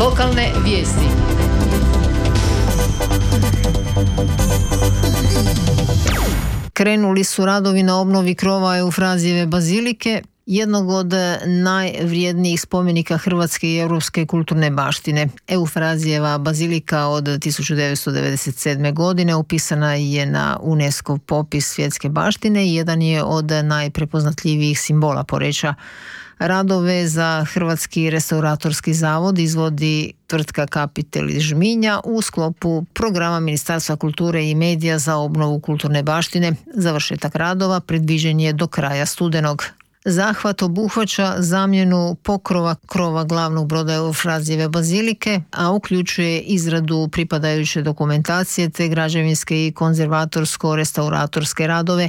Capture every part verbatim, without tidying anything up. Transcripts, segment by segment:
Lokalne vijesti. Krenuli su radovi na obnovi krova Eufrazijeve bazilike, jednog od najvrijednijih spomenika hrvatske i europske kulturne baštine. Eufrazijeva bazilika od tisuću devetsto devedeset sedme. godine upisana je na UNESCO popis svjetske baštine i jedan je od najprepoznatljivijih simbola Poreča. Radove za Hrvatski restauratorski zavod izvodi tvrtka Kapitel iz Žminja u sklopu programa Ministarstva kulture i medija za obnovu kulturne baštine. Završetak radova predviđen je do kraja studenog. Zahvat obuhvaća zamjenu pokrova krova glavnog broda Eufrazijeve bazilike, a uključuje izradu pripadajuće dokumentacije te građevinske i konzervatorsko-restauratorske radove.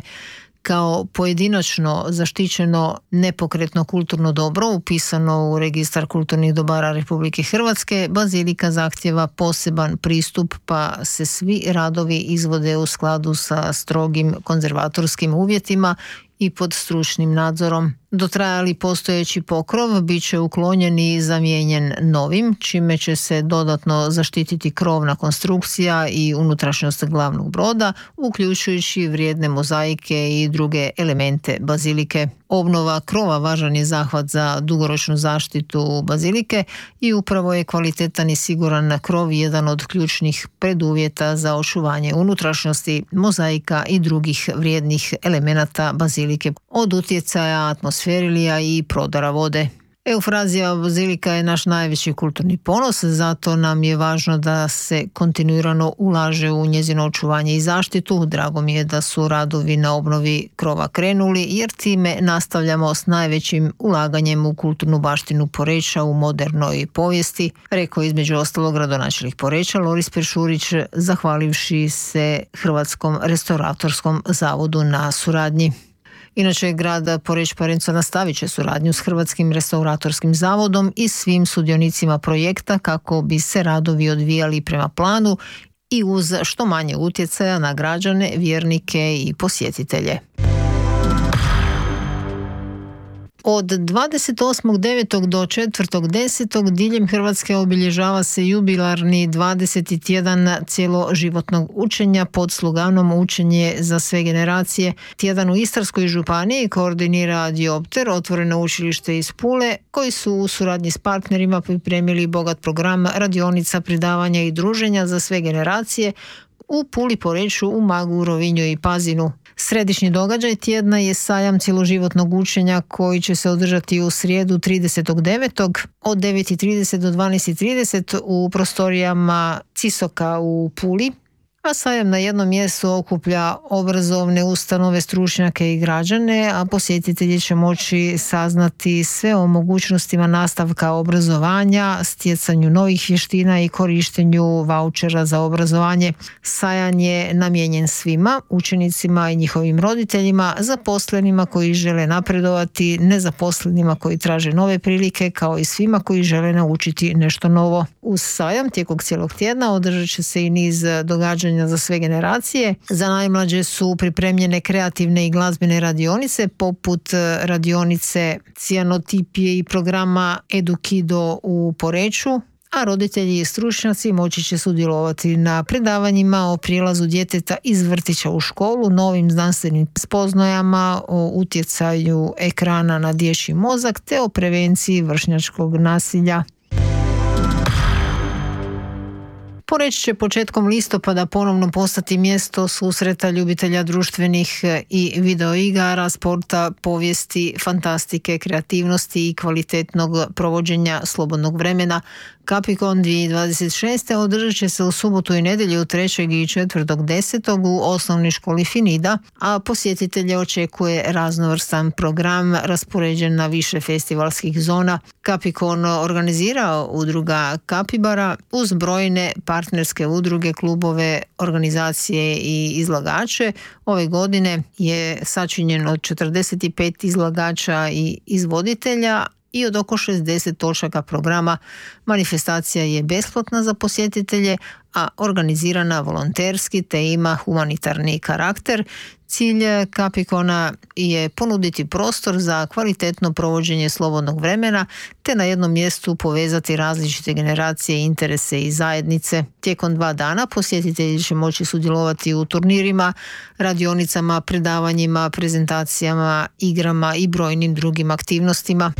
Kao pojedinačno zaštićeno nepokretno kulturno dobro upisano u registar kulturnih dobara Republike Hrvatske, bazilika zahtjeva poseban pristup pa se svi radovi izvode u skladu sa strogim konzervatorskim uvjetima i pod stručnim nadzorom. Dotrajali postojeći pokrov bit će uklonjen i zamijenjen novim, čime će se dodatno zaštititi krovna konstrukcija i unutrašnjost glavnog broda, uključujući vrijedne mozaike i druge elemente bazilike. Obnova krova važan je zahvat za dugoročnu zaštitu bazilike i upravo je kvalitetan i siguran krov jedan od ključnih preduvjeta za očuvanje unutrašnjosti, mozaika i drugih vrijednih elemenata bazilike od utjecaja atmosferilija i prodora vode. Eufrazijeva bazilika je naš najveći kulturni ponos, zato nam je važno da se kontinuirano ulaže u njezino očuvanje i zaštitu. Drago mi je da su radovi na obnovi krova krenuli, jer time nastavljamo s najvećim ulaganjem u kulturnu baštinu Poreča u modernoj povijesti, rekao između ostalog gradonačelnik Poreča Loris Peršurić, zahvalivši se Hrvatskom restauratorskom zavodu na suradnji. Inače, grad Poreč Parenco nastavit će suradnju s Hrvatskim restauratorskim zavodom i svim sudionicima projekta kako bi se radovi odvijali prema planu i uz što manje utjecaja na građane, vjernike i posjetitelje. Od dvadeset osmog devetog do četvrtog desetog diljem Hrvatske obilježava se jubilarni dvadeseti tjedan cjeloživotnog učenja pod sloganom Učenje za sve generacije. Tjedan u Istarskoj županiji koordinira Diopter, otvoreno učilište iz Pule, koji su u suradnji s partnerima pripremili bogat program radionica, predavanja i druženja za sve generacije u Puli, Poreču, Umagu, Rovinju i Pazinu. Središnji događaj tjedna je sajam cjeloživotnog učenja koji će se održati u srijedu tridesetog devetog od devet i trideset do dvanaest i trideset u prostorijama Cisoka u Puli, a sajam na jednom mjestu okuplja obrazovne ustanove, stručnjake i građane, a posjetitelji će moći saznati sve o mogućnostima nastavka obrazovanja, stjecanju novih vještina i korištenju vaučera za obrazovanje. Sajam je namijenjen svima, učenicima i njihovim roditeljima, zaposlenima koji žele napredovati, nezaposlenima koji traže nove prilike, kao i svima koji žele naučiti nešto novo. Uz sajam tijekom cijelog tjedna održat će se i niz događanja za sve generacije. Za najmlađe su pripremljene kreativne i glazbene radionice poput radionice cijanotipije i programa Edukido u Poreču, a roditelji i stručnjaci moći će sudjelovati na predavanjima o prijelazu djeteta iz vrtića u školu, novim znanstvenim spoznajama o utjecaju ekrana na dječji mozak te o prevenciji vršnjačkog nasilja. Poreč će početkom listopada ponovno postati mjesto susreta ljubitelja društvenih i videoigara, sporta, povijesti, fantastike, kreativnosti i kvalitetnog provođenja slobodnog vremena. Capicon dvije tisuće dvadeset šeste. održat će se u subotu i nedjelju trećeg i četvrtog desetog u osnovnoj školi Finida, a posjetitelje očekuje raznovrstan program raspoređen na više festivalskih zona. Capicon organizira udruga Kapibara uz brojne partnerske udruge, klubove, organizacije i izlagače. Ove godine je sačinjen od četrdeset pet izlagača i izvoditelja, i od oko šezdeset točaka programa. Manifestacija je besplatna za posjetitelje, a organizirana volonterski te ima humanitarni karakter. Cilj Capicona je ponuditi prostor za kvalitetno provođenje slobodnog vremena te na jednom mjestu povezati različite generacije, interese i zajednice. Tijekom dva dana posjetitelji će moći sudjelovati u turnirima, radionicama, predavanjima, prezentacijama, igrama i brojnim drugim aktivnostima.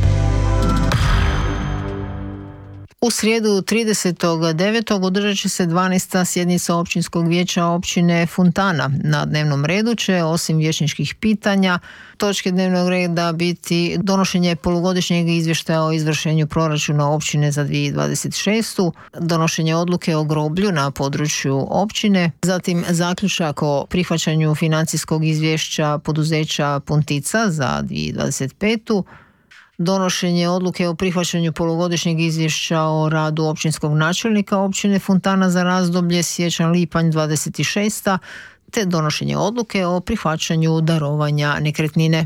U srijedu tridesetog devetog održat će se dvanaesta sjednica općinskog vijeća općine Funtana. Na dnevnom redu će, osim vijećničkih pitanja, točke dnevnog reda biti donošenje polugodišnjeg izvještaja o izvršenju proračuna općine za dvije tisuće dvadeset šestu, donošenje odluke o groblju na području općine, zatim zaključak o prihvaćanju financijskog izvješća poduzeća Puntica za dvije tisuće dvadeset petu, donošenje odluke o prihvaćanju polugodišnjeg izvješća o radu općinskog načelnika općine Funtana za razdoblje siječanj-lipanj dvadeset šesta te donošenje odluke o prihvaćanju darovanja nekretnine.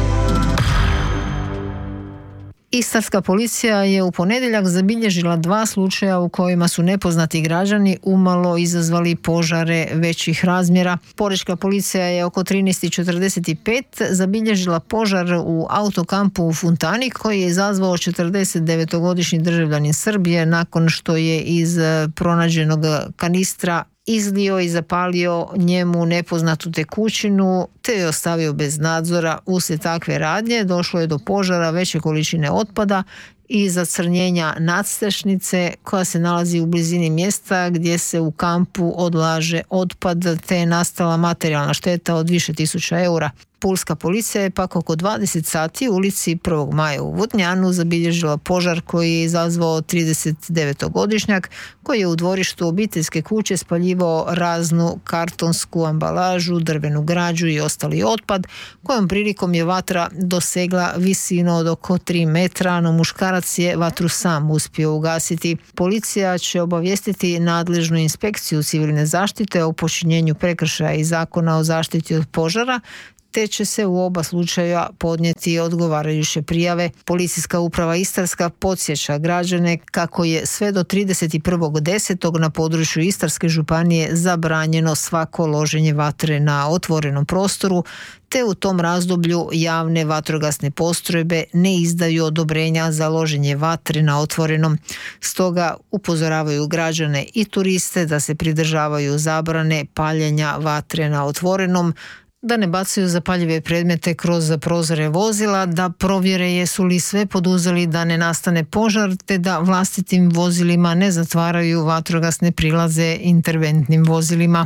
Istarska policija je u ponedjeljak zabilježila dva slučaja u kojima su nepoznati građani umalo izazvali požare većih razmjera. Porečka policija je oko trinaest četrdeset pet zabilježila požar u autokampu u Funtani koji je izazvao četrdesetdevetogodišnji državljanin Srbije nakon što je iz pronađenog kanistra izlio i zapalio njemu nepoznatu tekućinu te je ostavio bez nadzora. Uslijed takve radnje došlo je do požara veće količine otpada i zacrnjenja nadstrešnice koja se nalazi u blizini mjesta gdje se u kampu odlaže otpad te je nastala materijalna šteta od više tisuća eura. Pulska policija je pak oko dvadeset sati u ulici prvog maja u Vodnjanu zabilježila požar koji je izazvao tridesetdevetogodišnjak koji je u dvorištu obiteljske kuće spaljivao raznu kartonsku ambalažu, drvenu građu i ostali otpad, kojom prilikom je vatra dosegla visinu od oko tri metra, no muškarac je vatru sam uspio ugasiti. Policija će obavijestiti nadležnu inspekciju civilne zaštite o počinjenju prekršaja iz Zakona o zaštiti od požara te će se u oba slučaja podnijeti odgovarajuće prijave. Policijska uprava Istarska podsjeća građane kako je sve do trideset prvog desetog na području Istarske županije zabranjeno svako loženje vatre na otvorenom prostoru, te u tom razdoblju javne vatrogasne postrojbe ne izdaju odobrenja za loženje vatre na otvorenom. Stoga upozoravaju građane i turiste da se pridržavaju zabrane paljenja vatre na otvorenom, da ne bacaju zapaljive predmete kroz prozore vozila, da provjere jesu li sve poduzeli da ne nastane požar, te da vlastitim vozilima ne zatvaraju vatrogasne prilaze interventnim vozilima.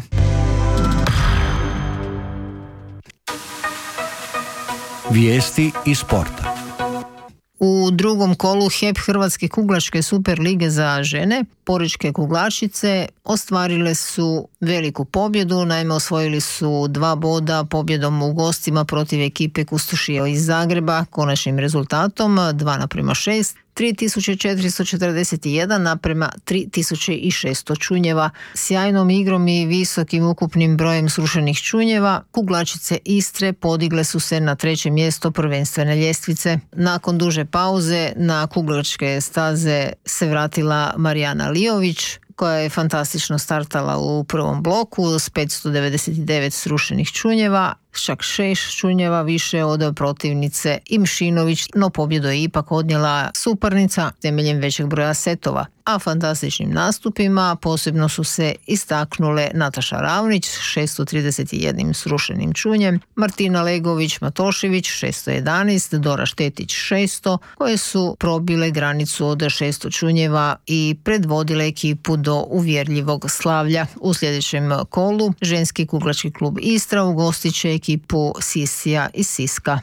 Vijesti iz sporta. U drugom kolu H E P Hrvatske kuglačke super lige za žene, porečke kuglačice ostvarile su veliku pobjedu, naime osvojili su dva boda pobjedom u gostima protiv ekipe Kustošija iz Zagreba, konačnim rezultatom dva naprema šest, tri tisuće četiristo četrdeset jedan naprema tri tisuće šesto čunjeva. Sjajnom igrom i visokim ukupnim brojem srušenih čunjeva, kuglačice Istre podigle su se na treće mjesto prvenstvene ljestvice. Nakon duže pauze na kuglačke staze se vratila Marijana Lijović, koja je fantastično startala u prvom bloku s petsto devedeset devet srušenih čunjeva, čak šest čunjeva više od protivnice Imšinović, no pobjedu je ipak odnijela suparnica temeljem većeg broja setova. A fantastičnim nastupima posebno su se istaknule Nataša Ravnić s šesto trideset jedan srušenim čunjem, Martina Legović-Matošević šesto jedanaest, Dora Štetić šesto, koje su probile granicu od šesto čunjeva i predvodile ekipu do uvjerljivog slavlja. U sljedećem kolu ženski kuglački klub Istra ugostit će ekipu Sisija iz Siska.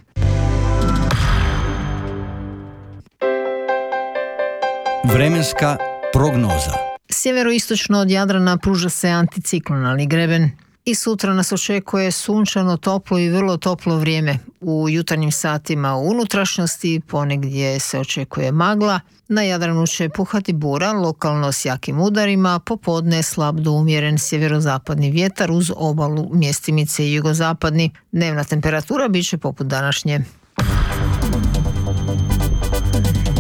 Vremenska prognoza. Sjeveroistočno od Jadrana pruža se anticiklonalni greben. I sutra nas očekuje sunčano, toplo i vrlo toplo vrijeme. U jutarnjim satima u unutrašnjosti ponegdje se očekuje magla. Na Jadranu će puhati bura, lokalno s jakim udarima, popodne slab do umjeren sjeverozapadni vjetar uz obalu mjestimice i jugozapadni. Dnevna temperatura bit će poput današnje.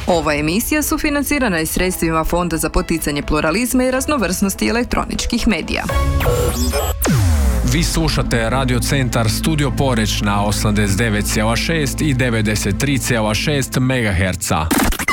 Ova emisija sufinancirana je sredstvima Fonda za poticanje pluralizma i raznovrsnosti elektroničkih medija. Vi slušate Radio Centar Studio Poreč na osamdeset devet zarez šest i devedeset tri zarez šest megaherca.